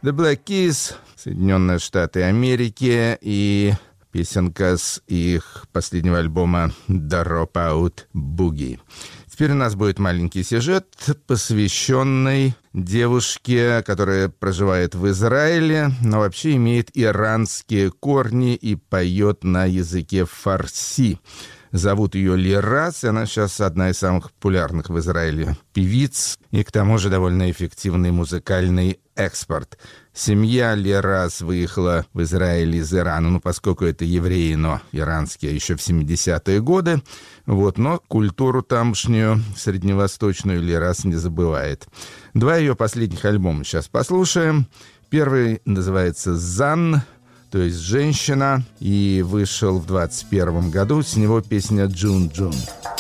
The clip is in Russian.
The Black Keys, Соединенные Штаты Америки, и песенка с их последнего альбома Dropout Boogie. Теперь у нас будет маленький сюжет, посвященный девушке, которая проживает в Израиле, но вообще имеет иранские корни и поет на языке фарси. Зовут ее Лираз, и она сейчас одна из самых популярных в Израиле певиц, и к тому же довольно эффективный музыкальный экспорт. Семья Лираз выехала в Израиль из Ирана, ну, поскольку это евреи, но иранские, еще в 70-е годы, но культуру тамошнюю, средневосточную, Лираз не забывает. Два ее последних альбома сейчас послушаем. Первый называется «Зан», то есть «Женщина», и вышел в 21 году. С него песня «Джун-Джун».